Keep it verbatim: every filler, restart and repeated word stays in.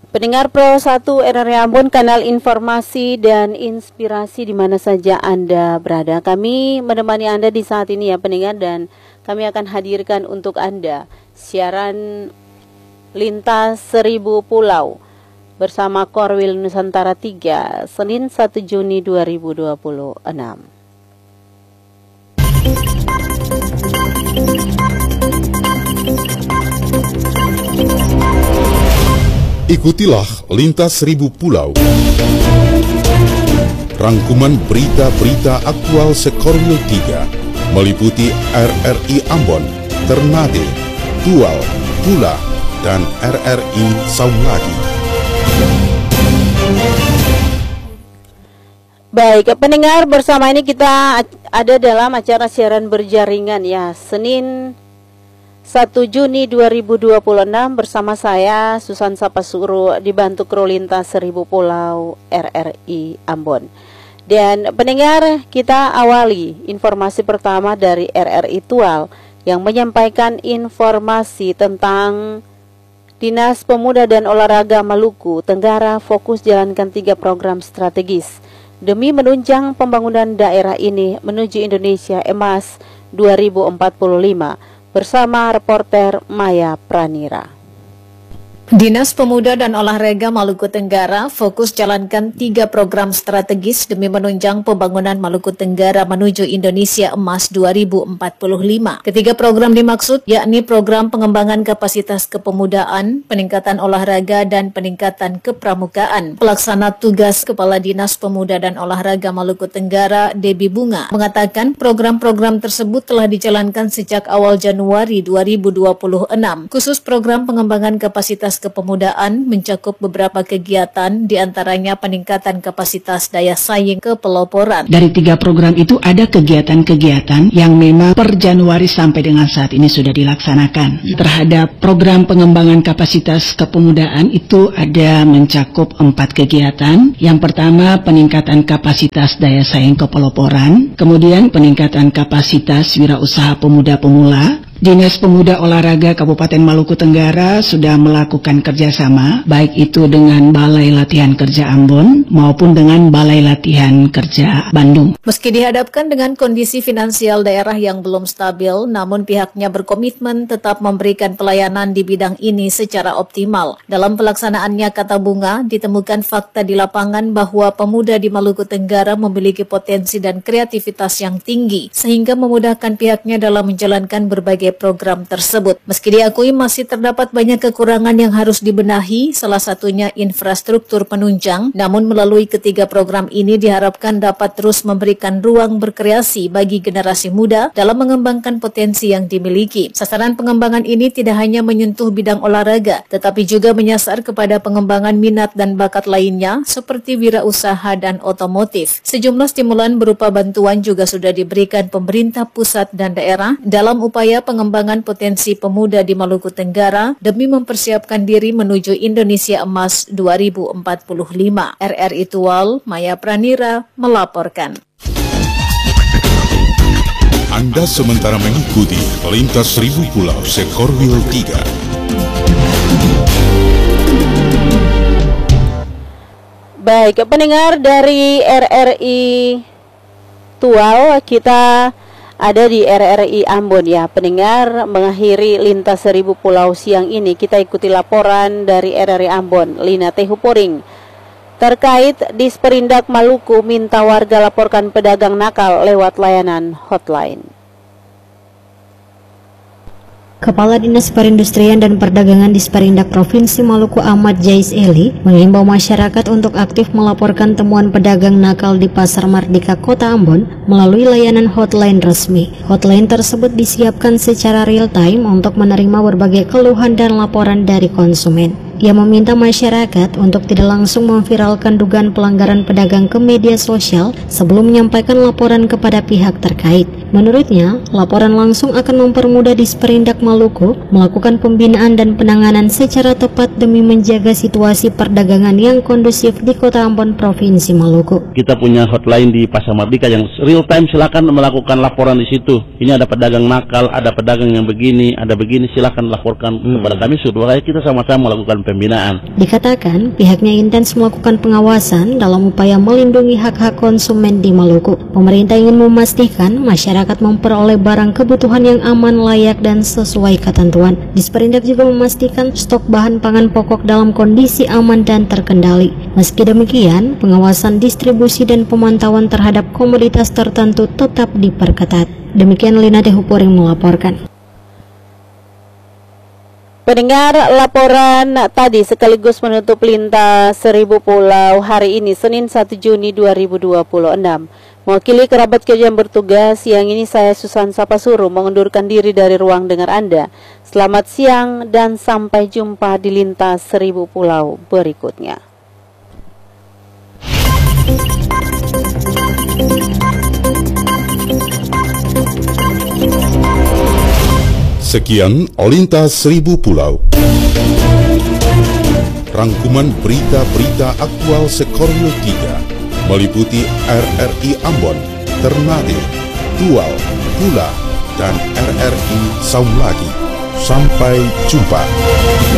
Pendengar Pro satu R R I Ambon, kanal informasi dan inspirasi di mana saja Anda berada. Kami menemani Anda di saat ini ya pendengar, dan kami akan hadirkan untuk Anda siaran Lintas Seribu Pulau bersama Korwil Nusantara tiga, Senin satu Juni dua ribu dua puluh enam. Ikutilah Lintas Seribu Pulau. Rangkuman berita-berita aktual Sekorwil tiga meliputi R R I Ambon, Ternate, Tual, Pula, dan R R I Saulagi. Baik, pendengar, bersama ini kita ada dalam acara siaran berjaringan ya, Senin satu Juni dua ribu dua puluh enam bersama saya Susan Sapasuru dibantu kru Lintas Seribu Pulau R R I Ambon. Dan pendengar, kita awali informasi pertama dari R R I Tual yang menyampaikan informasi tentang Dinas Pemuda dan Olahraga Maluku Tenggara fokus jalankan tiga program strategis demi menunjang pembangunan daerah ini menuju Indonesia Emas dua ribu empat puluh lima. Bersama reporter Maya Pranira. Dinas Pemuda dan Olahraga Maluku Tenggara fokus jalankan tiga program strategis demi menunjang pembangunan Maluku Tenggara menuju Indonesia Emas dua ribu empat puluh lima. Ketiga program dimaksud yakni program pengembangan kapasitas kepemudaan, peningkatan olahraga, dan peningkatan kepramukaan. Pelaksana tugas Kepala Dinas Pemuda dan Olahraga Maluku Tenggara, Debbie Bunga, mengatakan program-program tersebut telah dijalankan sejak awal Januari dua ribu dua puluh enam. Khusus program pengembangan kapasitas kepemudaan mencakup beberapa kegiatan, diantaranya peningkatan kapasitas daya saing kepeloporan. Dari tiga program itu ada kegiatan-kegiatan yang memang per Januari sampai dengan saat ini sudah dilaksanakan. Terhadap program pengembangan kapasitas kepemudaan itu ada mencakup empat kegiatan. Yang pertama peningkatan kapasitas daya saing kepeloporan, kemudian peningkatan kapasitas wirausaha pemuda pemula. Dinas Pemuda Olahraga Kabupaten Maluku Tenggara sudah melakukan kerjasama, baik itu dengan Balai Latihan Kerja Ambon maupun dengan Balai Latihan Kerja Bandung. Meski dihadapkan dengan kondisi finansial daerah yang belum stabil, namun pihaknya berkomitmen tetap memberikan pelayanan di bidang ini secara optimal. Dalam pelaksanaannya, kata Bunga, ditemukan fakta di lapangan bahwa pemuda di Maluku Tenggara memiliki potensi dan kreativitas yang tinggi, sehingga memudahkan pihaknya dalam menjalankan berbagai program tersebut. Meski diakui masih terdapat banyak kekurangan yang harus dibenahi, salah satunya infrastruktur penunjang, namun melalui ketiga program ini diharapkan dapat terus memberikan ruang berkreasi bagi generasi muda dalam mengembangkan potensi yang dimiliki. Sasaran pengembangan ini tidak hanya menyentuh bidang olahraga, tetapi juga menyasar kepada pengembangan minat dan bakat lainnya seperti wirausaha dan otomotif. Sejumlah stimulan berupa bantuan juga sudah diberikan pemerintah pusat dan daerah dalam upaya pengembangan pengembangan potensi pemuda di Maluku Tenggara demi mempersiapkan diri menuju Indonesia Emas dua ribu empat puluh lima. R R I Tual, Maya Pranira melaporkan. Anda sementara mengikuti Lintas Seribu Pulau Sekorwil tiga. Baik, pendengar dari R R I Tual, kita ada di R R I Ambon ya pendengar. Mengakhiri Lintas Seribu Pulau siang ini, kita ikuti laporan dari R R I Ambon, Lina Tehuporing. Terkait Disperindak Maluku minta warga laporkan pedagang nakal lewat layanan hotline. Kepala Dinas Perindustrian dan Perdagangan Disperindak Provinsi Maluku Ahmad Jais Eli mengimbau masyarakat untuk aktif melaporkan temuan pedagang nakal di Pasar Mardika Kota Ambon melalui layanan hotline resmi. Hotline tersebut disiapkan secara real time untuk menerima berbagai keluhan dan laporan dari konsumen. Ia meminta masyarakat untuk tidak langsung memviralkan dugaan pelanggaran pedagang ke media sosial sebelum menyampaikan laporan kepada pihak terkait. Menurutnya, laporan langsung akan mempermudah Disperindak Maluku melakukan pembinaan dan penanganan secara tepat demi menjaga situasi perdagangan yang kondusif di Kota Ambon, Provinsi Maluku. Kita punya hotline di Pasar Mardika yang real time, silakan melakukan laporan di situ. Ini ada pedagang nakal, ada pedagang yang begini, ada begini, silakan laporkan hmm. kepada kami. Supaya kita sama-sama melakukan P pembinaan. Dikatakan pihaknya intens melakukan pengawasan dalam upaya melindungi hak-hak konsumen di Maluku. Pemerintah ingin memastikan masyarakat memperoleh barang kebutuhan yang aman, layak, dan sesuai ketentuan. Disperindak juga memastikan stok bahan pangan pokok dalam kondisi aman dan terkendali. Meski demikian, pengawasan distribusi dan pemantauan terhadap komoditas tertentu tetap diperketat. Demikian Lina Tehupuring melaporkan. Pendengar, laporan tadi sekaligus menutup lintas Seribu Pulau hari ini, Senin satu Juni dua ribu dua puluh enam. Mewakili kerabat kerja yang bertugas, siang ini saya Susan Sapasuru mengundurkan diri dari ruang dengar Anda. Selamat siang dan sampai jumpa di lintas Seribu Pulau berikutnya. Sekian Lintas Seribu Pulau. Rangkuman berita-berita aktual Sekornil tiga meliputi R R I Ambon, Ternate, Tual, Pula, dan R R I Saulagi. Sampai jumpa.